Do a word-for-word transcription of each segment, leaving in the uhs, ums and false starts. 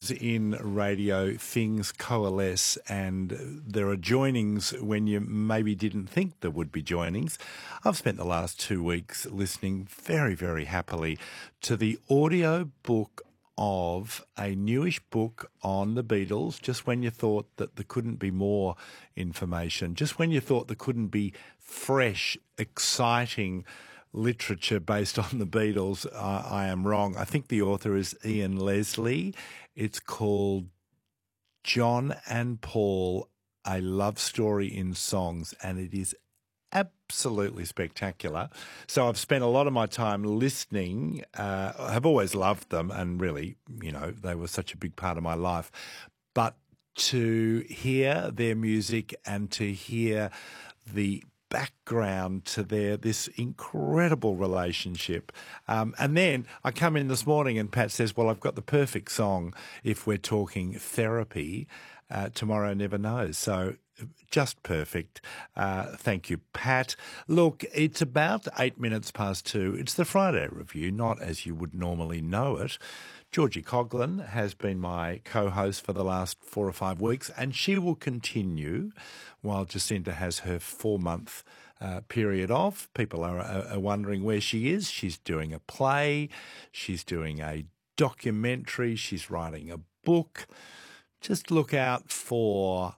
sometimes in radio things coalesce and there are joinings when you maybe didn't think there would be joinings. I've spent the last two weeks listening very, very happily to the audio book of a newish book on the Beatles, just when you thought that there couldn't be more information, just when you thought there couldn't be fresh, exciting literature based on the Beatles, uh, I am wrong. I think the author is Ian Leslie. It's called John and Paul, A Love Story in Songs, and it is absolutely spectacular. So I've spent a lot of my time listening. Uh, I've always loved them, and really, you know, they were such a big part of my life. But to hear their music and to hear the background to their this incredible relationship. Um, and then I come in this morning and Pat says, well, I've got the perfect song if we're talking therapy. Uh, Tomorrow Never Knows. So just perfect. Uh, thank you, Pat. Look, it's about eight minutes past two. It's the Friday Review, not as you would normally know it. Georgie Coughlin has been my co-host for the last four or five weeks, and she will continue while Jacinta has her four-month uh, period off. People are, are, are wondering where she is. She's doing a play. She's doing a documentary. She's writing a book. Just look out for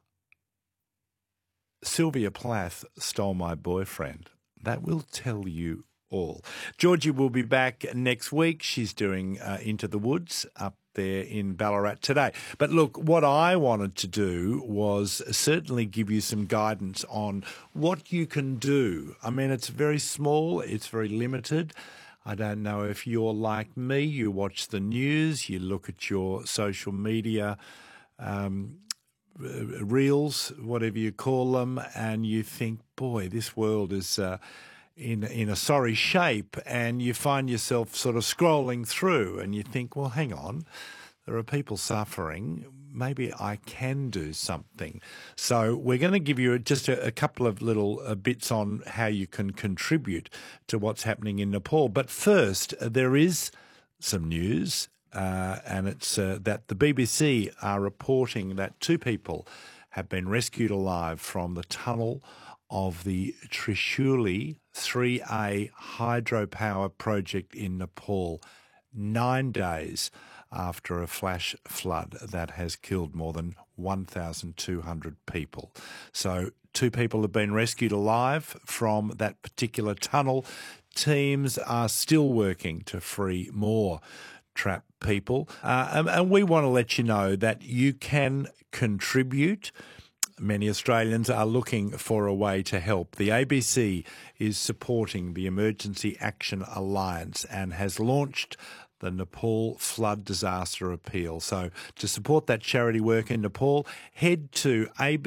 Sylvia Plath Stole My Boyfriend. That will tell you all. Georgie will be back next week. She's doing uh, Into the Woods up there in Ballarat today. But look, what I wanted to do was certainly give you some guidance on what you can do. I mean, it's very small, it's very limited. I don't know if you're like me, you watch the news, you look at your social media um, reels, whatever you call them, and you think, boy, this world is uh, in in a sorry shape, and you find yourself sort of scrolling through and you think, well, hang on, there are people suffering. Maybe I can do something. So we're going to give you just a, a couple of little uh, bits on how you can contribute to what's happening in Nepal. But first, uh, there is some news, uh, and it's uh, that the B B C are reporting that two people have been rescued alive from the tunnel of the Trishuli three A hydropower project in Nepal, nine days after a flash flood that has killed more than one thousand two hundred people. So two people have been rescued alive from that particular tunnel. Teams are still working to free more trapped people. Uh, and, and we want to let you know that you can contribute. Many Australians are looking for a way to help. The A B C is supporting the Emergency Action Alliance and has launched the Nepal Flood Disaster Appeal. So to support that charity work in Nepal, head to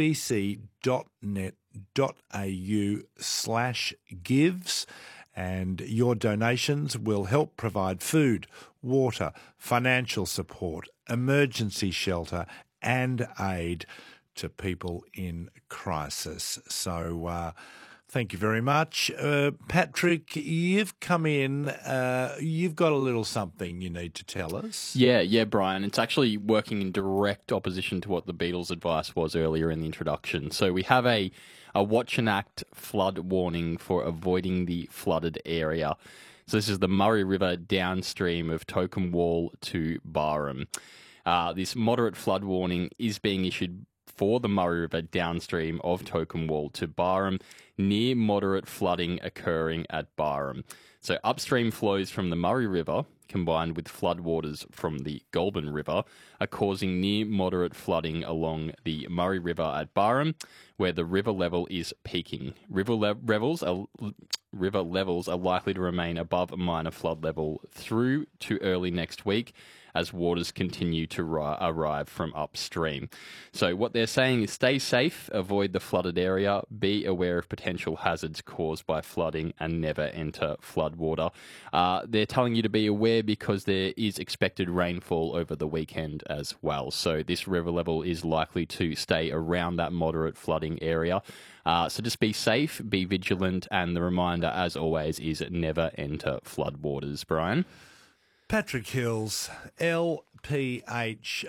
abc.net.au slash gives, and your donations will help provide food, water, financial support, emergency shelter and aid to people in crisis. So uh, thank you very much. Uh, Patrick, you've come in, uh, you've got a little something you need to tell us. Yeah, yeah, Brian. It's actually working in direct opposition to what the Beatles' advice was earlier in the introduction. So we have a, a watch and act flood warning for avoiding the flooded area. So this is the Murray River downstream of Tokum Wall to Barham. Uh, this moderate flood warning is being issued for the Murray River downstream of Tokum Wall to Barham, near moderate flooding occurring at Barham. So upstream flows from the Murray River, combined with floodwaters from the Goulburn River, are causing near moderate flooding along the Murray River at Barham, where the river level is peaking. River le- levels are river levels are likely to remain above minor flood level through to early next week, as waters continue to ri- arrive from upstream. So what they're saying is stay safe, avoid the flooded area, be aware of potential hazards caused by flooding, and never enter floodwater. Uh, they're telling you to be aware because there is expected rainfall over the weekend as well. So this river level is likely to stay around that moderate flooding area. Uh, so just be safe, be vigilant, and the reminder, as always, is never enter floodwaters. Brian? Patrick Hills, L P H